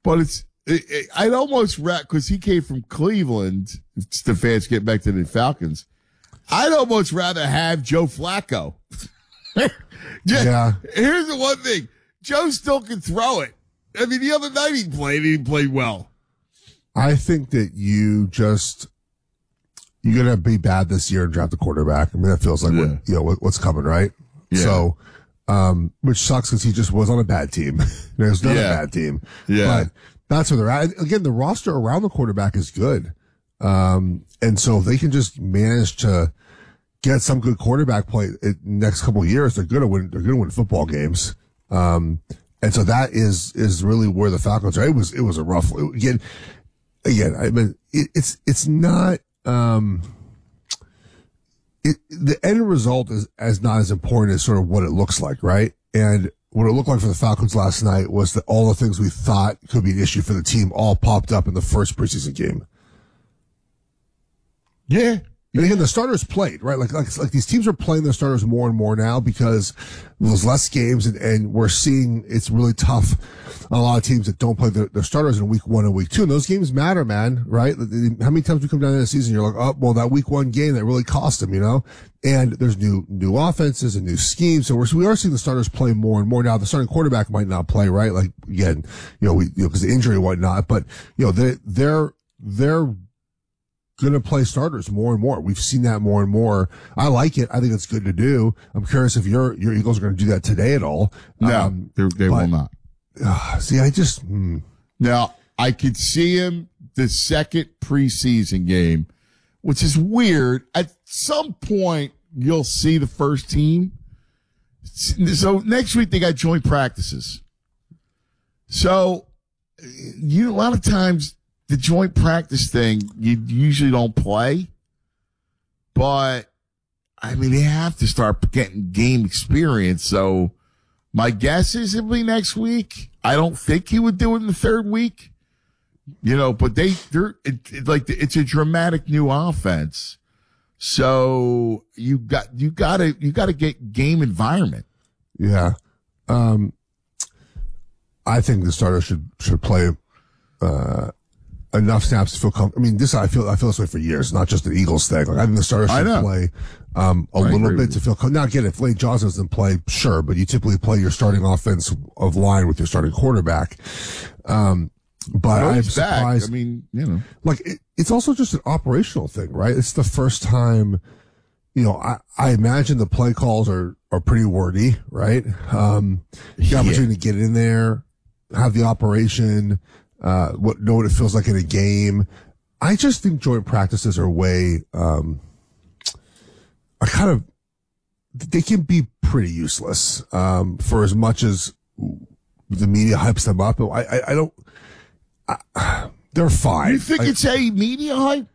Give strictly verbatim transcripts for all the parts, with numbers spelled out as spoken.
But it's, it, it, I'd almost rather, because he came from Cleveland, Stefanski, get back to the Falcons. I'd almost rather have Joe Flacco. Just, yeah. Here's the one thing. Joe still can throw it. I mean, the other night he played, he played well. I think that you just, you're going to be bad this year and draft a quarterback. I mean, that feels like yeah. what, you know, what, what's coming, right? Yeah. So, um, which sucks because he just was on a bad team. There's not yeah. a bad team. Yeah. But that's where they're at. Again, the roster around the quarterback is good. Um, and so if they can just manage to get some good quarterback play in the next couple of years, they're going to win, they're going to win football games. Um, and so that is, is really where the Falcons are. It was, it was a rough, again, again, I mean, it, it's, it's not, um, it, the end result is as not as important as sort of what it looks like, right? And what it looked like for the Falcons last night was that all the things we thought could be an issue for the team all popped up in the first preseason game. Yeah. And again, the starters played, right? Like, like, like these teams are playing their starters more and more now because there's less games and, and we're seeing it's really tough on a lot of teams that don't play their, their starters in week one and week two. And those games matter, man, right? How many times we come down to the season, you're like, oh, well, that week one game that really cost them, you know? And there's new, new offenses and new schemes. So we're, we are seeing the starters play more and more now. The starting quarterback might not play, right? Like, again, you know, we, you know, cause the injury and whatnot, but, you know, they, they're, they're, going to play starters more and more. We've seen that more and more. I like it. I think it's good to do. I'm curious if your your Eagles are going to do that today at all. No, um, they will not. Uh, see, I just hmm. Now I could see him the second preseason game, which is weird. At some point, you'll see the first team. So next week they got joint practices. So you a lot of times. The joint practice thing, you usually don't play, but I mean, they have to start getting game experience. So my guess is it'll be next week. I don't think he would do it in the third week, you know, but they, they're it, it, like, it's a dramatic new offense. So you got, you gotta, you gotta get game environment. Yeah. Um, I think the starter should, should play, uh, enough snaps to feel comfortable. I mean, this, I feel, I feel this way for years, not just an Eagles thing. Like, I think the starter should play, um, a I little bit to feel comfortable. Now, again, if Lane Johnson doesn't play, sure, but you typically play your starting offense of line with your starting quarterback. Um, but I'm surprised. Back. I mean, you know, like, it, it's also just an operational thing, right? It's the first time, you know, I, I imagine the play calls are, are pretty wordy, right? Um, the yeah. opportunity to get in there, have the operation, uh, what, know what it feels like in a game. I just think joint practices are way, um, I kind of, they can be pretty useless, um, for as much as the media hypes them up. I, I, I don't, I, they're fine. You think I, it's a media hype?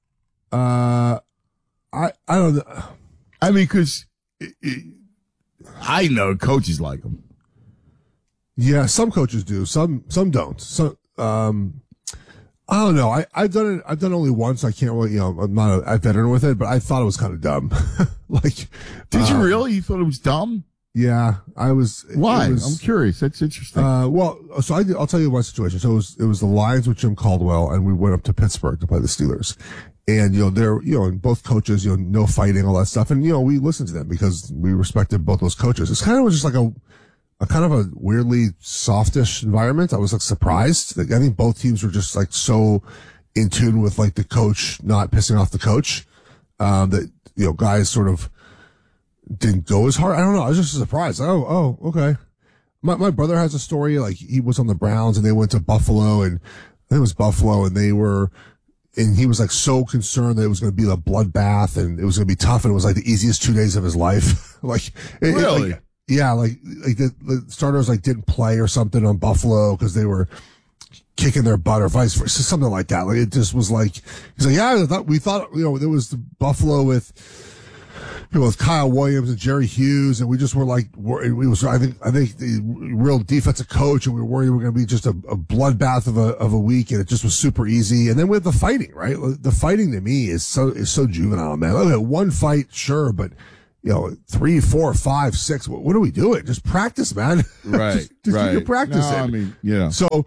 Uh, I, I don't know. I mean, cause it, it, I know coaches like them. Yeah, some coaches do. Some, some don't. Some, um, I don't know. I, I've done it, I've done it only once. I can't really, you know, I'm not a, a veteran with it, but I thought it was kind of dumb. Like, did you um, really? You thought it was dumb? Yeah, I was. Why? Was, I'm curious. That's interesting. Uh, well, so I, I'll tell you one situation. So it was, it was the Lions with Jim Caldwell, and we went up to Pittsburgh to play the Steelers. And, you know, they're, you know, and both coaches, you know, no fighting, all that stuff. And, you know, we listened to them because we respected both those coaches. It's kind of just like a, a kind of a weirdly softish environment. I was like surprised. Like, I think both teams were just like so in tune with like the coach not pissing off the coach, um, that, you know, guys sort of didn't go as hard. I don't know. I was just surprised. Oh, oh, okay. My, my brother has a story. Like, he was on the Browns and they went to Buffalo, and I think it was Buffalo, and they were, and he was like so concerned that it was going to be a bloodbath and it was going to be tough. And it was like the easiest two days of his life. Like, it, really? It, like, yeah, like, like the, the starters like didn't play or something on Buffalo because they were kicking their butt or vice versa, something like that. Like, it just was like, he's like, yeah, I thought, we thought, you know, there was the Buffalo with, you know, with Kyle Williams and Jerry Hughes, and we just were like, it was, I think, I think the real defensive coach, and we were worried we were going to be just a, a bloodbath of a, of a week, and it just was super easy. And then with the fighting, right? The fighting to me is so, is so juvenile, man. Look at one fight, sure, but, you know, three, four, five, six. What, what are we doing? Just practice, man. Right. just just right. keep practicing. No, I mean, yeah. So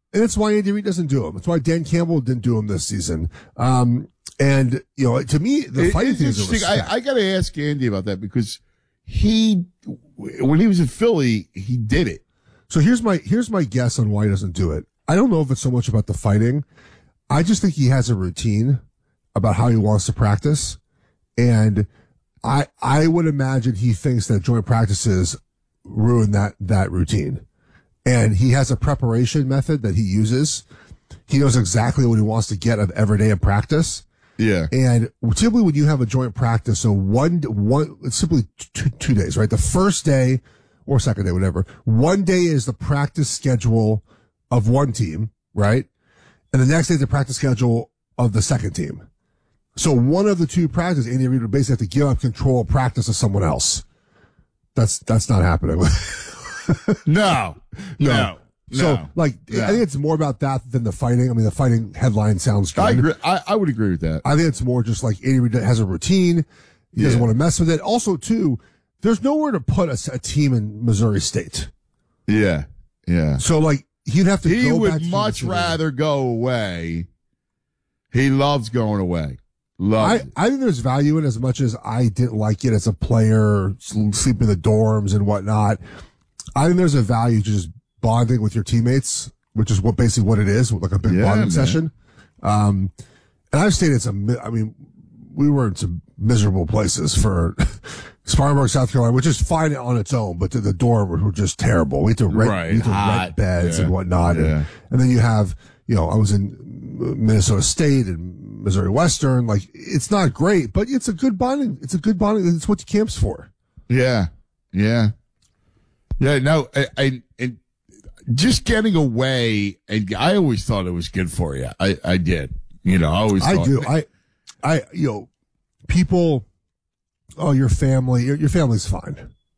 And that's why Andy Reid doesn't do them. That's why Dan Campbell didn't do them this season. Um, and, you know, to me, the It- fighting it's thing is a interesting. respect. I, I got to ask Andy about that because he, when he was in Philly, he did it. So here's my here's my guess on why he doesn't do it. I don't know if it's so much about the fighting. I just think he has a routine about how he wants to practice. And I I would imagine he thinks that joint practices ruin that that routine. And he has a preparation method that he uses. He knows exactly what he wants to get of every day of practice. Yeah. And typically when you have a joint practice, so one, one, it's simply two, two days, right? The first day or second day, whatever. One day is the practice schedule of one team, right? And the next day is the practice schedule of the second team. So one of the two practices, Andy Reid would basically have to give up control of practice to someone else. That's, that's not happening. No. No. So, No. like, No. I think it's more about that than the fighting. I mean, the fighting headline sounds good. I agree. I, I would agree with that. I think it's more just like Andy Reid has a routine. He doesn't Yeah. want to mess with it. Also, too, there's nowhere to put a, a team in Missouri State. Yeah. Yeah. So, like, he'd have to He go would back to much Missouri. rather go away. He loves going away. Loves I, it. I think there's value in it as much as I didn't like it as a player, sleep in the dorms and whatnot. I think there's a value to just bonding with your teammates, which is what basically what it is, like a big Yeah, bonding man. session. Um, and I've stayed in some, mi- I mean, we were in some miserable places for Spartanburg, South Carolina, which is fine on its own, but the, the dorm were just terrible. We had to rent, Right, we had to hot, rent beds yeah, and whatnot. yeah. And, and then you have, you know, I was in Minnesota State and Missouri Western. Like, it's not great, but it's a good bonding. It's a good bonding. It's what camp's for. Yeah. Yeah. Yeah. No, I, I, and just getting away, and I always thought it was good for you. I, I did. You know, I always I thought. do. I, I, you know, people, oh, your family, your, your family's fine.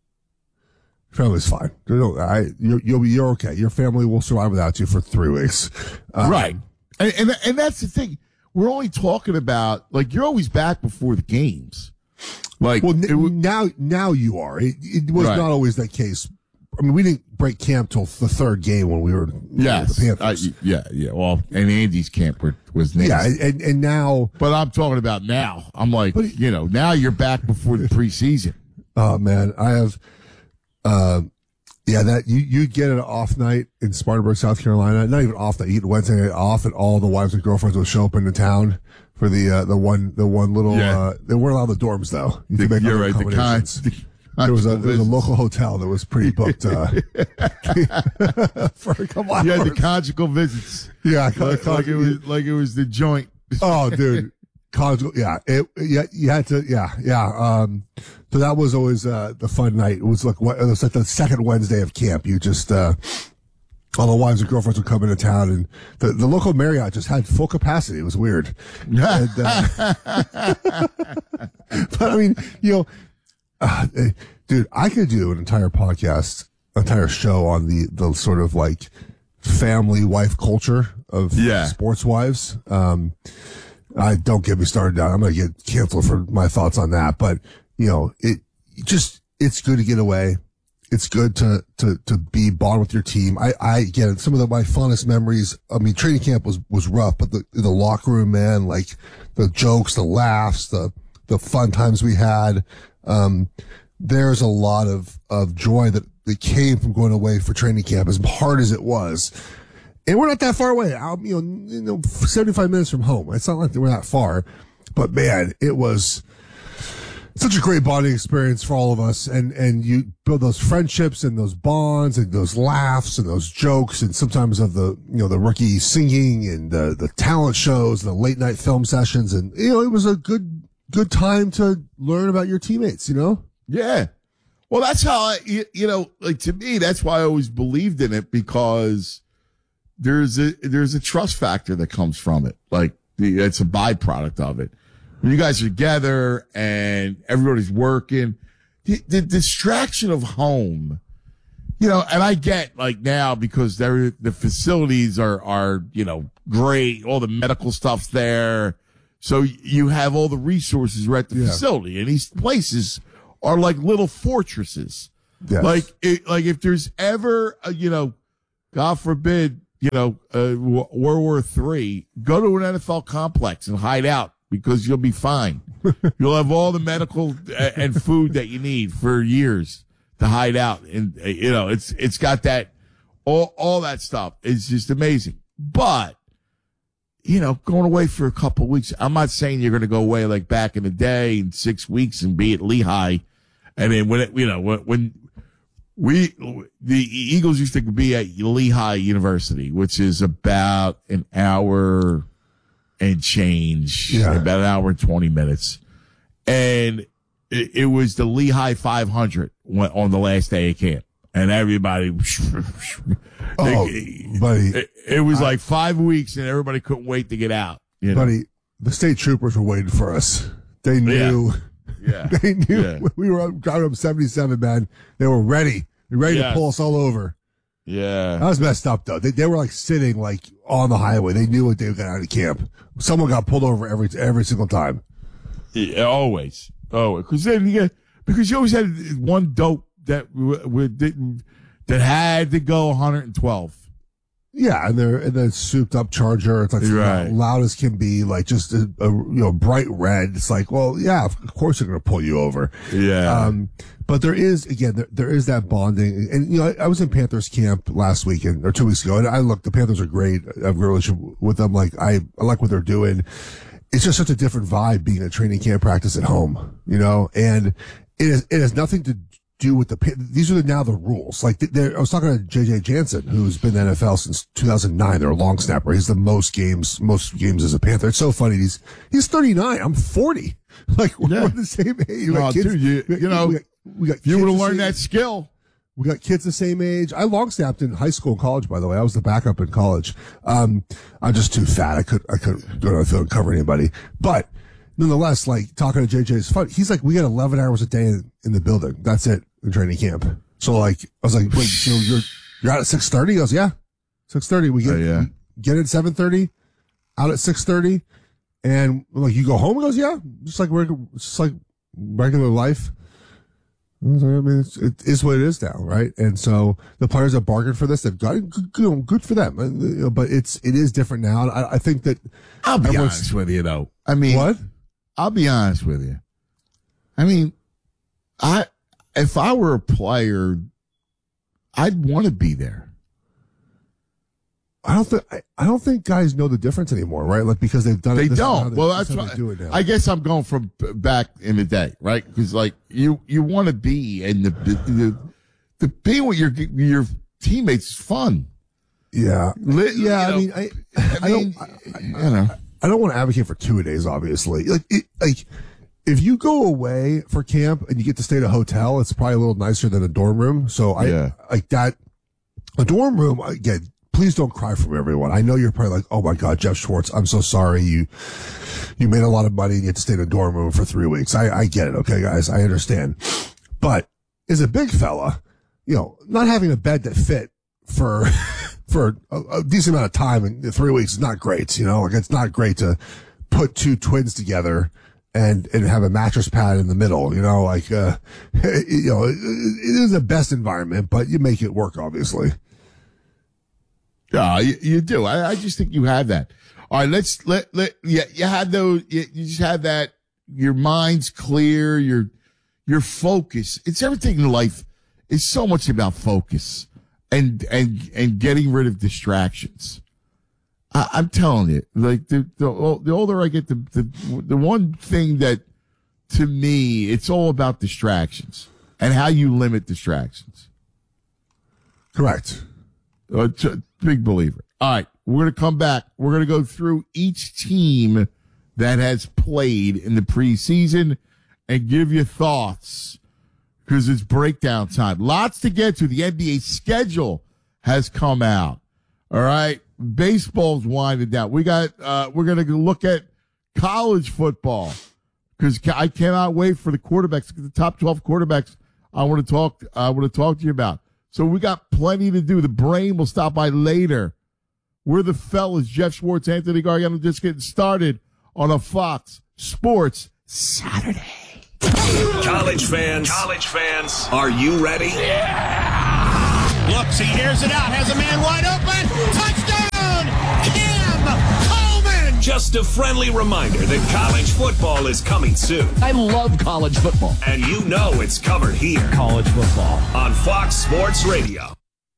Your family's fine. You know, I, you're, you'll be, you're okay. Your family will survive without you for three weeks. Um, Right. And, and, and that's the thing. We're only talking about, like, you're always back before the games. Like, Well, n- it w- now, now you are. It, it was Right. not always that case. I mean, we didn't break camp till the third game when we were yes. with the Panthers. I- yeah. Yeah. Well, and Andy's camp were, was nasty. yeah, and, and now, But I'm talking about now. I'm like, But it- you know, now you're back before the preseason. oh man, I have, uh, yeah, that you, you get an off night in Spartanburg, South Carolina. Not even off night. You get Wednesday night off, and all the wives and girlfriends will show up into town for the, uh, the one, the one little, Yeah. uh, they weren't allowed the dorms though. You The- could make you're other right. The con- accommodations. the There was a, there was a conjugal local hotel that was pretty booked, uh, for a couple hours. visits. Yeah, the conjugal visits. yeah, Like, like it was, like it was the joint. oh, dude. Conjugal, yeah, it, yeah, you had to, yeah, yeah. Um, so that was always, uh, the fun night. It was like, what, it was like the second Wednesday of camp. You just, uh, all the wives and girlfriends would come into town, and the, the local Marriott just had full capacity. It was weird. And, uh, but I mean, you know, uh, eh, dude, I could do an entire podcast, entire show on the, the sort of like family wife culture of Yeah. sports wives. Um, I don't get me started down. I'm going to get canceled for my thoughts on that, but you know, it just, it's good to get away. It's good to, to, to be bond with your team. I, I, again, some of the, my fondest memories, I mean, training camp was, was rough, but the, the locker room, man, like the jokes, the laughs, the, the fun times we had. Um, there's a lot of, of joy that, that came from going away for training camp, as hard as it was. And we're not that far away. I'm, you know, you know, seventy-five minutes from home. It's not like we're that far, but man, it was such a great bonding experience for all of us. And, and you build those friendships and those bonds and those laughs and those jokes, and sometimes of the, you know, the rookie singing and the, the talent shows, and the late night film sessions. And, you know, it was a good, good time to learn about your teammates, you know? Yeah. Well, that's how I, you, you know, like to me, that's why I always believed in it, because there's a, there's a trust factor that comes from it. Like the, it's a byproduct of it. When you guys are together and everybody's working, the, the distraction of home, you know, and I get like now because they're, the facilities are, are, you know, great. All the medical stuff's there. So you have all the resources right at the Yeah. facility, and these places are like little fortresses. Yes. Like, it, like if there's ever, a, you know, God forbid, you know, uh, World War Three, go to an N F L complex and hide out because you'll be fine. You'll have all the medical and food that you need for years to hide out. And, you know, it's, it's got that, all, all that stuff is just amazing. But, you know, going away for a couple of weeks, I'm not saying you're going to go away like back in the day in six weeks and be at Lehigh. And then when it, you know, when, when we, the Eagles used to be at Lehigh University, which is about an hour and change, yeah. about an hour and twenty minutes. And it, it was the Lehigh five hundred on the last day of camp. And everybody, oh, they, buddy, it, it was I, like five weeks and everybody couldn't wait to get out. You know? Buddy, the state troopers were waiting for us. They knew, yeah. Yeah. they knew yeah. we were driving up seventy-seven, man. They were ready. They're ready yes. to pull us all over. Yeah. That was messed up though. They, they were like sitting like on the highway. They knew what they got out of camp. Someone got pulled over every, every single time. Yeah, always. Oh, cause then you get, because you always had one dope that w- w- didn't, that had to go one hundred twelve. Yeah, and they're in the souped up Charger. It's like right. loud as can be, like just a, a you know bright red. It's like, well, yeah, of course they're going to pull you over. Yeah. Um, but there is again, there, there is that bonding, and you know, I, I was in Panthers camp last weekend or two weeks ago, and I look, the Panthers are great. I have a relationship with them. Like I, I like what they're doing. It's just such a different vibe being at training camp practice at home, you know, and it is, it has nothing to do with the, these are the, now the rules. Like I was talking to J J Jansen, who's been in the N F L since two thousand nine. They're a long snapper. He's the most games, most games as a Panther. It's so funny. He's, he's thirty-nine. I'm forty. Like we're yeah. the same age. We oh, got kids, dude, you, we, you know, we got, we got you would have the learned same, that skill. We got kids the same age. I long snapped in high school and college, by the way. I was the backup in college. Um, I'm just too fat. I could, I couldn't go to the field and cover anybody, but nonetheless, like talking to J J is fun. He's like, we got eleven hours a day in, in the building. That's it in training camp. So like, I was like, wait, so you're, you're out at six thirty? He goes, yeah, six thirty. We get, oh, yeah. get in at seven thirty, out at six thirty. And I'm like, you go home? He goes, yeah, just like regular, just like regular life. I was like, I mean, it's, it is what it is now, right? And so the players that bargained for this, they've got it. Good, good, good for them. But it's, it is different now. And I, I think that I'll be honest with you though. I mean, what? I'll be honest with you. I mean, I, if I were a player, I'd want to be there. I don't think I, I don't think guys know the difference anymore, right? Like because they've done they it. They don't. They, well, that's what do it now. I guess I'm going from back in the day, right? Because like you, you want to be, and the the the being with your your teammates is fun. Yeah, Lit, yeah. You know, I mean, I, I, I mean, don't. I, you know, I don't want to advocate for two a days. Obviously, like it, like if you go away for camp and you get to stay at a hotel, it's probably a little nicer than a dorm room. So I yeah. like that. A dorm room again. Please don't cry for me, everyone. I know you're probably like, oh my God, Jeff Schwartz, I'm so sorry. You, you made a lot of money and you had to stay in a dorm room for three weeks. I, I get it. Okay, guys. I understand. But as a big fella, you know, not having a bed that fit for, for a, a decent amount of time in three weeks is not great. You know, like it's not great to put two twins together and, and have a mattress pad in the middle, you know, like, uh, you know, it, it is the best environment, but you make it work, obviously. Yeah, you, you do. I, I just think you have that. All right, let's let let yeah. You have those. You, you just have that. Your mind's clear. Your your focus. It's everything in life. It's so much about focus and and and getting rid of distractions. I, I'm telling you, like the the the older I get, the the the one thing that to me it's all about distractions and how you limit distractions. Correct. Uh, t- big believer. All right, we're going to come back. We're going to go through each team that has played in the preseason and give you thoughts because it's breakdown time. Lots to get to. The N B A schedule has come out. All right, baseball's winding down. We got. Uh, we're going to look at college football because I cannot wait for the quarterbacks, the top twelve quarterbacks. I want to talk. I want to talk to you about. So we got plenty to do. The brain will stop by later. We're the fellas, Jeff Schwartz, Anthony Gargano, just getting started on a Fox Sports Saturday. College fans, college fans, are you ready? Yeah! Looks, he hears it out, has a man wide open. Touchdown! Cam Coleman! Just a friendly reminder that college football is coming soon. I love college football. And you know it's covered here. College football. On Fox Sports Radio.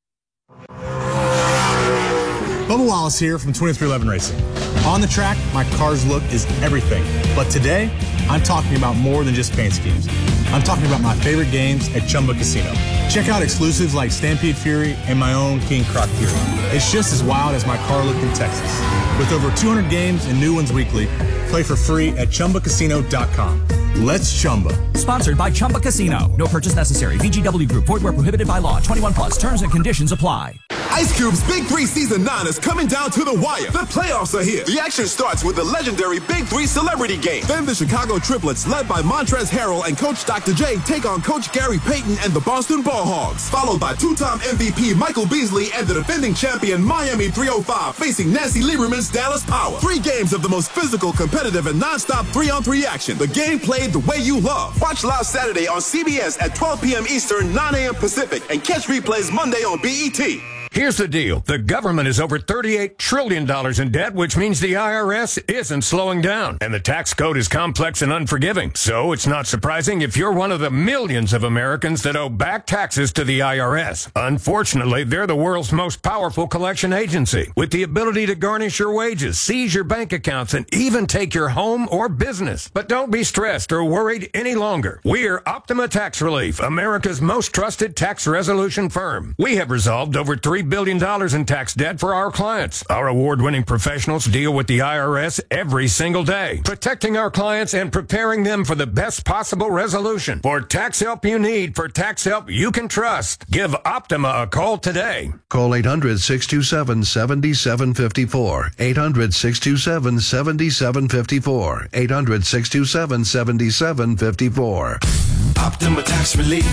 Bubba Wallace here from twenty-three eleven Racing. On the track, my car's look is everything. But today, I'm talking about more than just paint schemes. I'm talking about my favorite games at Chumba Casino. Check out exclusives like Stampede Fury and my own King Croc Fury. It's just as wild as my car look in Texas. With over two hundred games and new ones weekly, play for free at Chumba Casino dot com. Let's Chumba. Sponsored by Chumba Casino. No purchase necessary. V G W Group. Void where prohibited by law. twenty-one plus. Terms and conditions apply. Ice Cube's Big Three Season nine is coming down to the wire. The playoffs are here. The action starts with the legendary Big Three Celebrity Game. Then the Chicago Triplets, led by Montrezl Harrell and Coach Doctor J, take on Coach Gary Payton and the Boston Ball Hogs. Followed by two-time M V P Michael Beasley and the defending champion Miami three oh five facing Nancy Lieberman's Dallas Power. Three games of the most physical, competitive, and non-stop three-on-three action. The game played the way you love. Watch live Saturday on C B S at twelve p.m. Eastern, nine a.m. Pacific, and catch replays Monday on B E T. Here's the deal. The government is over thirty-eight trillion dollars in debt, which means the I R S isn't slowing down. And the tax code is complex and unforgiving. So it's not surprising if you're one of the millions of Americans that owe back taxes to the I R S. Unfortunately, they're the world's most powerful collection agency, with the ability to garnish your wages, seize your bank accounts, and even take your home or business. But don't be stressed or worried any longer. We're Optima Tax Relief, America's most trusted tax resolution firm. We have resolved over three billion dollars in tax debt for our clients. Our award-winning professionals deal with the I R S every single day, protecting our clients and preparing them for the best possible resolution. For tax help you need, for tax help you can trust, give Optima a call today. Call eight hundred, six two seven, seven seven five four. eight hundred, six two seven, seven seven five four. eight hundred, six two seven, seven seven five four. Optima Tax Relief.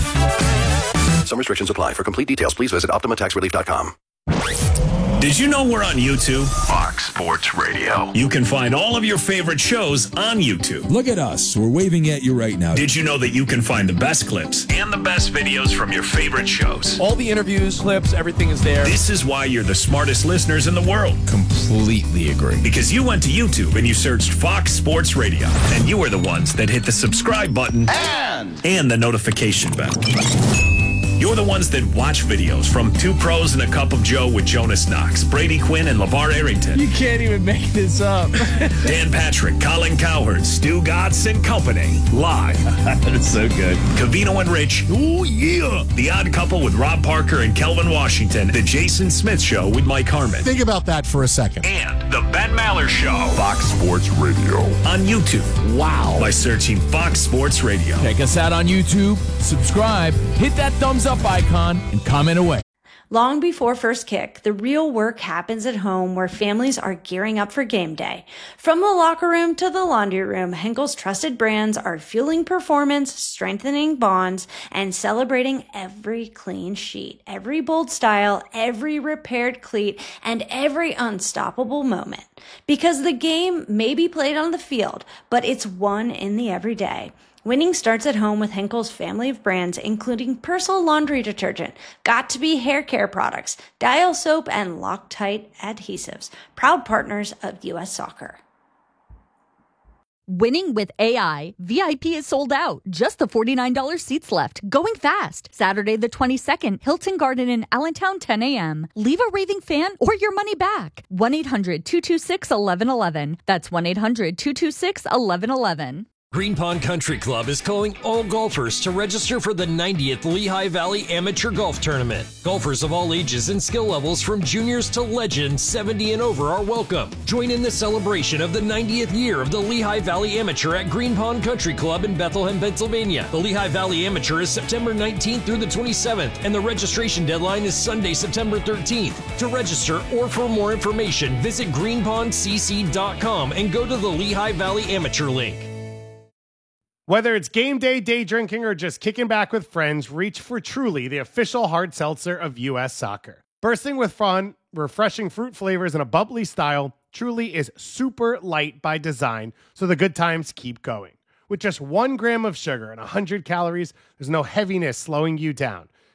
Some restrictions apply. For complete details, please visit optima tax relief dot com. Did you know we're on YouTube? Fox Sports Radio. You can find all of your favorite shows on YouTube. Look at us. We're waving at you right now. Did you know that you can find the best clips and the best videos from your favorite shows? All the interviews, clips, everything is there. This is why you're the smartest listeners in the world. Completely agree. Because you went to YouTube and you searched Fox Sports Radio, and you were the ones that hit the subscribe button And, and the notification bell. You're the ones that watch videos from Two Pros and a Cup of Joe with Jonas Knox, Brady Quinn, and LeVar Arrington. You can't even make this up. Dan Patrick, Colin Cowherd, Stu Gatz and Company. Live. That is so good. Covino and Rich. Ooh, yeah. The Odd Couple with Rob Parker and Kelvin Washington. The Jason Smith Show with Mike Harmon. Think about that for a second. And The Ben Maller Show. Fox Sports Radio. On YouTube. Wow. By searching Fox Sports Radio. Check us out on YouTube. Subscribe. Hit that thumbs up icon and comment away. Long before first kick, the real work happens at home where families are gearing up for game day. From the locker room to the laundry room, Henkel's trusted brands are fueling performance, strengthening bonds, and celebrating every clean sheet, every bold style, every repaired cleat, and every unstoppable moment. Because the game may be played on the field, but it's won in the everyday. Winning starts at home with Henkel's family of brands, including Persil laundry detergent, Got2b hair care products, Dial soap, and Loctite adhesives. Proud partners of U S Soccer. Winning with A I. V I P is sold out. Just the forty-nine dollars seats left. Going fast. Saturday the twenty-second, Hilton Garden in Allentown, ten a.m. Leave a raving fan or your money back. one eight hundred, two two six, one one one one. That's one eight hundred, two two six, one one one one. Green Pond Country Club is calling all golfers to register for the ninetieth Lehigh Valley Amateur Golf Tournament. Golfers of all ages and skill levels from juniors to legends, seventy and over are welcome. Join in the celebration of the ninetieth year of the Lehigh Valley Amateur at Green Pond Country Club in Bethlehem, Pennsylvania. The Lehigh Valley Amateur is September nineteenth through the twenty-seventh, and the registration deadline is Sunday, September thirteenth. To register or for more information, visit green pond c c dot com and go to the Lehigh Valley Amateur link. Whether it's game day, day drinking, or just kicking back with friends, reach for Truly, the official hard seltzer of U S Soccer. Bursting with fun, refreshing fruit flavors, and a bubbly style, Truly is super light by design, so the good times keep going. With just one gram of sugar and one hundred calories, there's no heaviness slowing you down.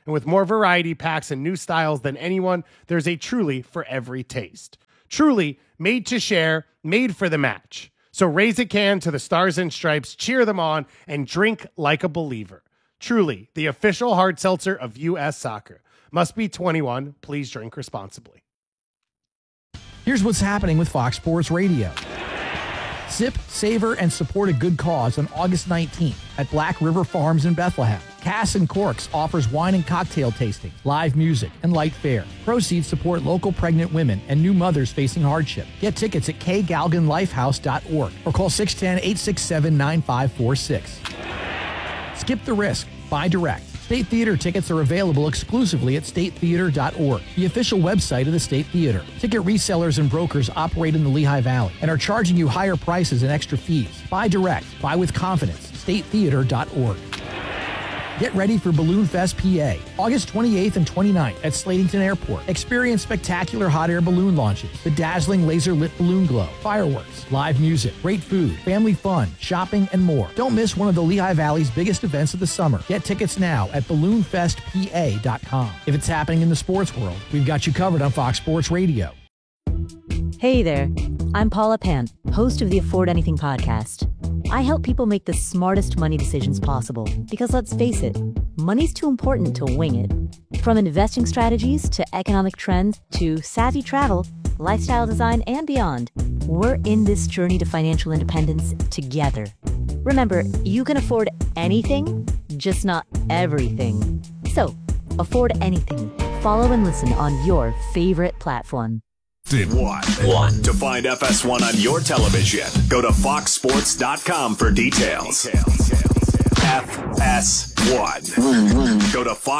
And with more variety packs and new styles than anyone, there's a Truly for every taste. Truly, made to share, made for the match. So raise a can to the Stars and Stripes, cheer them on, and drink like a believer. Truly, the official hard seltzer of U S Soccer. Must be twenty-one. Please drink responsibly. Here's what's happening with Fox Sports Radio. Sip, savor, and support a good cause on August nineteenth at Black River Farms in Bethlehem. Cass and Corks offers wine and cocktail tasting, live music, and light fare. Proceeds support local pregnant women and new mothers facing hardship. Get tickets at k galgan lifehouse dot org or call six one zero, eight six seven, nine five four six. Skip the risk. Buy direct. State Theater tickets are available exclusively at state theater dot org, the official website of the State Theater. Ticket resellers and brokers operate in the Lehigh Valley and are charging you higher prices and extra fees. Buy direct. Buy with confidence. state theater dot org. Get ready for Balloon Fest P A, August twenty-eighth and twenty-ninth at Slatington Airport. Experience spectacular hot air balloon launches, the dazzling laser-lit balloon glow, fireworks, live music, great food, family fun, shopping, and more. Don't miss one of the Lehigh Valley's biggest events of the summer. Get tickets now at balloon fest p a dot com. If it's happening in the sports world, we've got you covered on Fox Sports Radio. Hey there, I'm Paula Pant, host of the Afford Anything podcast. I help people make the smartest money decisions possible because, let's face it, money's too important to wing it. From investing strategies to economic trends to savvy travel, lifestyle design, and beyond, we're in this journey to financial independence together. Remember, you can afford anything, just not everything. So, afford anything. Follow and listen on your favorite platform. One. One. To find F S one on your television, go to fox sports dot com for details. F S one. Go to Fox.